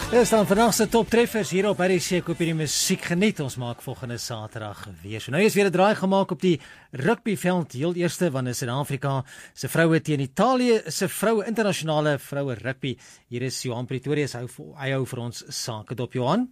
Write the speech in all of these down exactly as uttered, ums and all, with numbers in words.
Dit is dan vandag se toptreffers hier op R S C. Koop hierdie musiek geniet. Ons maak volgende Saterdag weer. So nou is weer 'n draai gemaak op die rugbyveld. Heel eerste van Suid-Afrika se vroue teen Italië se vroue internasionale vroue rugby. Hier is Johan Pretorius. Hy hou, hy hou vir ons sake dop, Johan.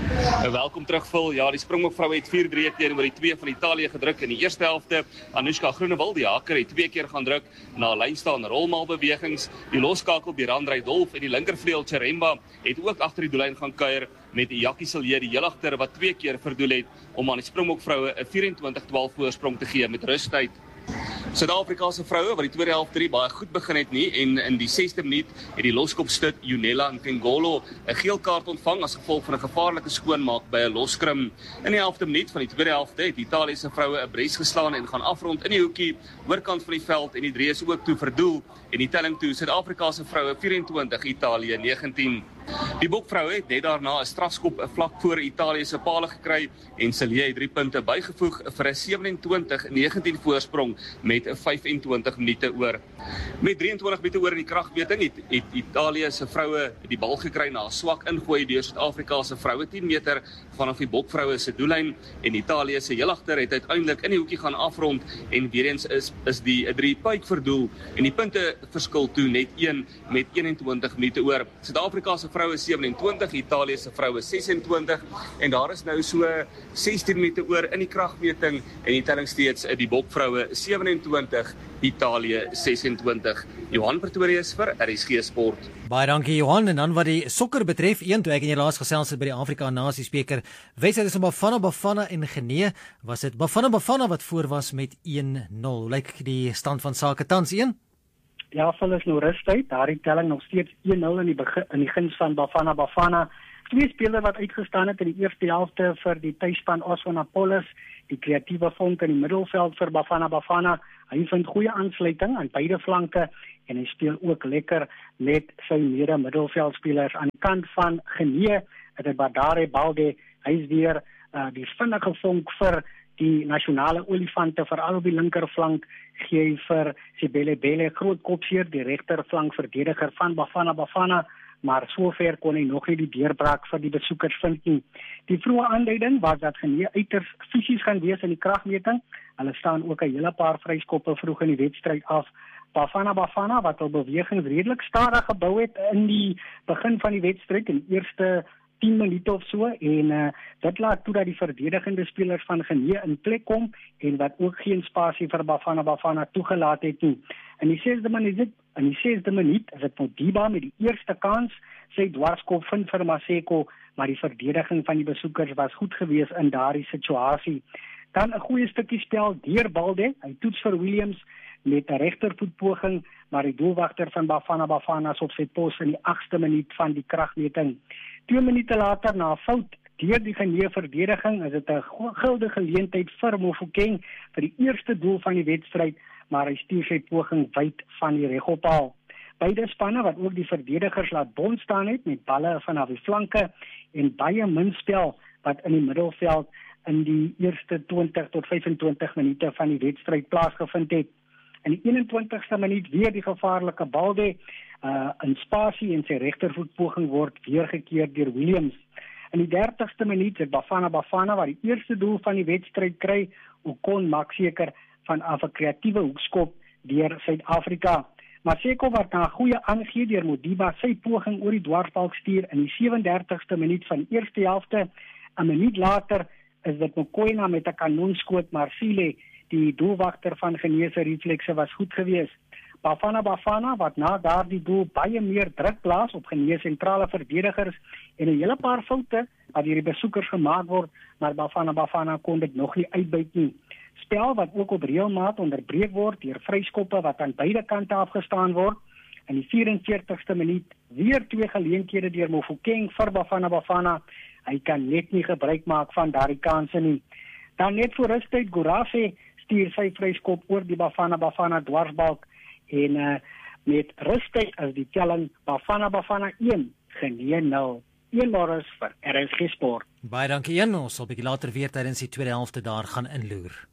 Welkom terug, Phil. Ja, die Springbokwroue het vier drie teenoor die twee van Italië gedruk in die eerste helfte. Anushka Groenewald, die haker, het twee keer gaan druk na lynstaan rolmaalbewegings. Die loskakel by Randrey Dolf en die linkervleuel Cheremba het ook agter die doellyn gaan kuier met Jackie Silje, die heelagter, wat twee keer verdoel het om aan die Springbokwroue 'n vyf-en-twintig twaalf voorsprong te gee met rustyd. Suid-Afrika se vroue wat die tweede helfte nie baie goed begin het nie en in die sesde minuut het die loskopstut Junela Nkengolo 'n geel kaart ontvang as gevolg van 'n gevaarlike skoonmaak by 'n loskrim. In die helfte minuut van die tweede helfte het Italië se vroue 'n bres geslaan en gaan afrond in die hoekie oorkant van die veld en die drie is ook toe verdoel en die telling toe Suid-Afrika se vroue vyf-en-twintig Italië negentien. Die Bokvroue het net daarna 'n strafskop 'n vlak voor Italië se paal gekry en Silje het drie punte bygevoeg vir 'n sewe-en-twintig negentien voorsprong met vyf-en-twintig minute oor. Met drie-en-twintig minute oor in die kragmeting het, het Italië se vroue die bal gekry na 'n swak ingooi deur Suid-Afrika se vroue tien meter vanaf die Bokvroue se doellyn en Italië se heelagter het uiteindelik in die hoekie gaan afrond en weer eens is is die drie pyk verdoel en die punte verskil toe net een met een-en-twintig minute oor. Suid-Afrika se vroue sewe-en-twintig, Italië se vroue ses-en-twintig en daar is nou so sestien minute oor in die kragmeting en die telling steeds die Bokvroue sewe-en-twintig, Italië ses-en-twintig. Johan Pretorius vir R S G Sport. Baie dankie, Johan. En dan wat die sokker betref, een toe ek in die laas gesels het by die Afrika Nasiespeker, wedstryd is om Bafana Bafana en Genee, was dit Bafana Bafana wat voor was met een nul. Hoe lyk die stand van sake tans een? Ja, vol is nou rustyd. Daar die telling nog steeds een nul in die begin, in die guns van Bafana Bafana. Twee spelers wat uitgestaan het in die eerste helfte vir die tuisspan Oswan Apollos, die kreatiewe vonk in die middelveld vir Bafana Bafana. Hy vind goeie aansluiting aan beide flanke en hy speel ook lekker met sy mede middelveldspelers. Aan die kant van Genee, het het Badare Balde, hy is weer uh, die vinnige vonk vir die nasionale olifante, veral op die linkerflank, gee vir Sibele Bele groot kopseer, die regterflank verdediger van Bafana Bafana, maar sover kon hy nog nie die deurbraak vir die besoekers vind nie. Die vroeë aanduiding was dat Genee uiters fisies gaan wees in die kragmeting. Hulle staan ook 'n hele paar vryskoppe vroeg in die wedstryd af. Bafana Bafana, wat al bewegings redelik stadig gebou het in die begin van die wedstryd, in die eerste tien minute of so, en uh, dit laat toe dat die verdedigende spelers van Genee in plek kom, en wat ook geen spasie vir Bafana Bafana toegelaat het nie. In die sesde minuut, in die sesde minuut is dit Modiba met die eerste kans, sy dwarskop vind vir Maseko, maar die verdediging van die besoekers was goed geweest in daardie situasie. Dan 'n goeie stukkie spel deur Balde, hy toets vir Williams met 'n regtervoetpoging, maar die doelwagter van Bafana Bafana is op sy pos in die agste minuut van die kragmeting. Twee minute later, na 'n fout deur die Genee verdediging, is dit 'n goue geleentheid vir Mofokeng vir die eerste doel van die wedstryd, maar hy stuur sy poging wyd van die regoppaal. Beide spanne wat ook die verdedigers laat bond staan het met balle vanaf die flanke en baie min spel wat in die middelveld in die eerste twintig tot vyf-en-twintig minute van die wedstryd plaasgevind het. In die een-en-twintigste minuut weer die gevaarlike Balde, uh, in spasie en sy regtervoetpoging word weergekeer deur Williams. In die dertigste minuut het Bafana Bafana wat die eerste doel van die wedstryd kry, Okon maak seker van 'n kreatiewe hoekskop deur Suid-Afrika. Maseko wat na 'n goeie aangee deur Modiba sy poging oor die dwarsbalk stuur in die sewe-en-dertigste minuut van die eerste helfte. 'n Minuut later is dit Mokoena met 'n kanonskoot, maar Sile, die doelwagter van Genee se reflekse, was goed geweest. Bafana Bafana wat na daardie doel baie meer druk plaas op Genee sentrale verdedigers en 'n hele paar foute wat deur die besoekers gemaak word, maar Bafana Bafana kon dit nog nie uitbuit nie. Spel wat ook op reëlmaat onderbreek word deur vryskoppe wat aan beide kante afgestaan word. In die vyf-en-veertigste minuut weer twee geleenthede deur Mofokeng vir Bafana Bafana. Hy kan net nie gebruik maak van daardie kanse nie. Dan net voor rustyd, Gorafe stuur sy vryskop oor die Bafana Bafana dwarsbalk en uh, met rustyd is die telling Bafana Bafana een, Genee nul. Een Morris vir R S G Sport. Baie dankie een, ons sal bietjie later weer tydens die tweede helfte daar gaan inloer.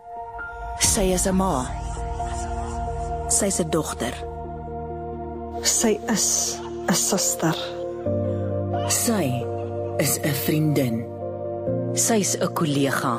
Sy is 'n ma. Sy is 'n dogter. Sy is 'n suster. Sy is 'n vriendin. Sy's 'n kollega.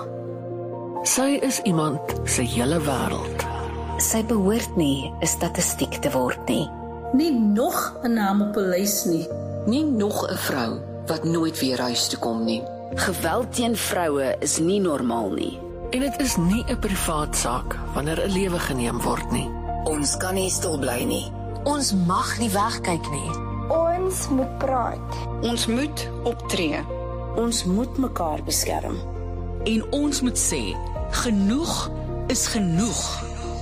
Sy is iemand se hele wêreld. Sy behoort nie 'n statistiek te word nie. Nie nog 'n naam op 'n lys nie. Nie nog 'n vrou wat nooit weer huis toe kom nie. Geweld teen vroue is nie normaal nie. En dit is nie 'n privaat saak wanneer 'n lewe geneem word nie. Ons kan nie stil bly nie. Ons mag nie wegkyk nie. Ons moet praat. Ons moet optree. Ons moet mekaar beskerm. En ons moet sê, genoeg is genoeg.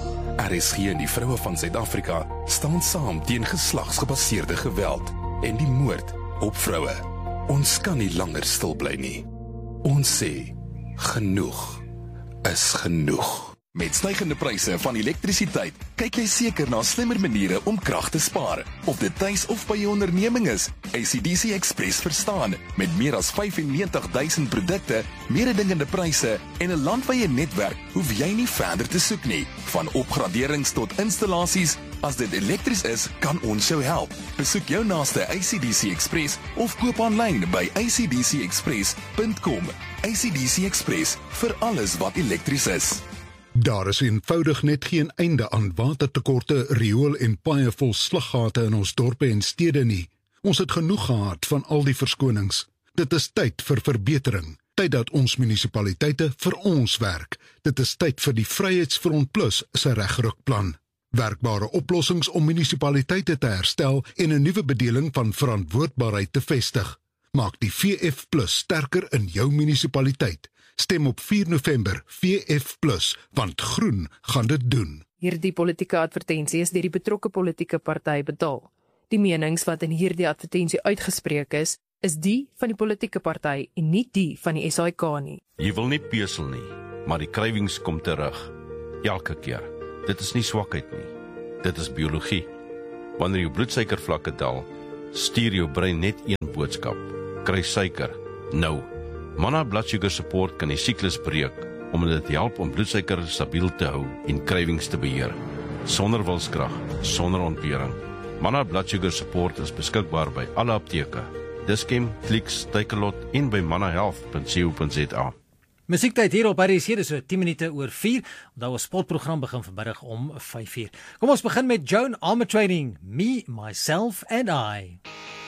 R S G en die vroue van Suid-Afrika staan saam teen geslagsgebaseerde geweld en die moord op vroue. Ons kan nie langer stil bly nie. Ons sê, genoeg is genoeg. Met stygende pryse van elektrisiteit, kyk jy seker na slimmer maniere om krag te spaar. Of dit tuis of by jou onderneming is, A C D C Express verstaan. Met meer as vyfennegentig duisend produkte, mededingende pryse en 'n landwyse netwerk, hoef jy nie verder te soek nie. Van opgraderings tot installasies, as dit elektries is, kan ons jou help. Besoek jou naaste A C D C Express of koop aanlyn by a c d c express punt com. A C D C Express, vir alles wat elektries is. Daar is eenvoudig net geen einde aan watertekorte, riool en baie vol slaggate in ons dorpe en stede nie. Ons het genoeg gehad van al die verskonings. Dit is tyd vir verbetering. Tyd dat ons munisipaliteite vir ons werk. Dit is tyd vir die Vryheidsfront Plus se regrukplan. Werkbare oplossings om munisipaliteite te herstel en 'n nuwe bedeling van verantwoordbaarheid te vestig. Maak die V F Plus sterker in jou munisipaliteit. Stem op vier November V F Plus, want groen gaan dit doen. Hierdie politieke advertensie is deur die betrokke politieke party betaal. Die menings wat in hierdie advertensie uitgespreek is, is die van die politieke party en nie die van die S A I K nie. Jy wil nie pesel nie, maar die krywings kom terug. Elke keer. Dit is nie swakheid nie. Dit is biologie. Wanneer jou bloedsuikervlakke daal, stuur jou brein net een boodskap. Kry suiker. Nou. Manna Blood Sugar Support kan die siklus breek, omdat dit help om bloedsuiker stabiel te hou en krywings te beheer. Sonder wilskrag, sonder ontbering. Manna Blood Sugar Support is beskikbaar by alle apteke. Dis-Chem, Clicks, Takealot en by manna health punt co punt za. Musiektyd hier op R S C, dis so tien minute oor vier. Onthou ons sportprogram begin vanmiddag om vyf uur. Kom ons begin met Joan Armatrading, Me, Myself and I.